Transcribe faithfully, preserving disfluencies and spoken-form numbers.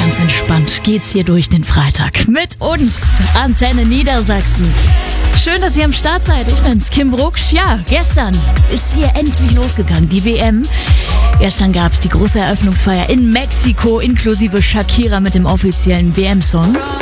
ganz entspannt geht's hier durch den Freitag. Mit uns, Antenne Niedersachsen. Schön, dass ihr am Start seid. Ich bin's, Kim Brucksch. Ja, gestern ist hier endlich losgegangen, die W M. Gestern gab's die große Eröffnungsfeier in Mexiko, inklusive Shakira mit dem offiziellen W M-Song.